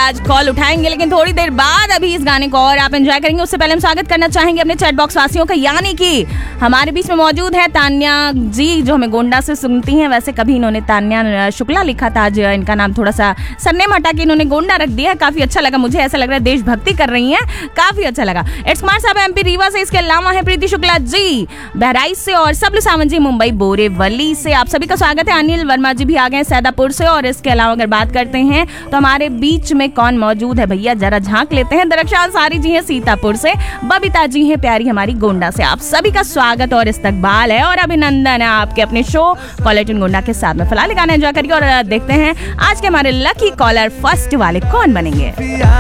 आज कॉल उठाएंगे, लेकिन थोड़ी देर बाद अभी इस गाने को और आप एंजॉय करेंगे। उससे पहले हम स्वागत करना चाहेंगे अपने चैट बॉक्स वासियों का, यानी कि हमारे बीच में मौजूद है तान्या जी, जो हमें गोंडा से सुनती हैं। वैसे कभी इन्होंने तान्या शुक्ला लिखा था, आज इनका नाम थोड़ा सा सरनेम हटा के इन्होंने गोंडा रख दिया है। काफी अच्छा लगा मुझे, ऐसा लग रहा है देशभक्ति कर रही हैं, काफी अच्छा लगा। इट्स कुमार साहब एमपी रीवा से, इसके अलावा है प्रीति शुक्ला जी बहराइच से, और सबलू सावंत जी मुंबई बोरेवली से। आप सभी का स्वागत है। अनिल वर्मा जी भी आ गए सैदापुर से। और इसके अलावा अगर बात करते हैं तो हमारे बीच में कौन मौजूद है भैया, जरा झांक लेते हैं। दरख्शान सारी जी हैं सीतापुर से, बबीता जी हैं प्यारी हमारी गोंडा से। आप सभी का स्वागत और इस्तकबाल है और अभिनंदन है आपके अपने शो कॉलर ट्यून गोंडा के साथ में। फिलहाल गाना एंजॉय करिए और देखते हैं आज के हमारे लकी कॉलर फर्स्ट वाले कौन बनेंगे।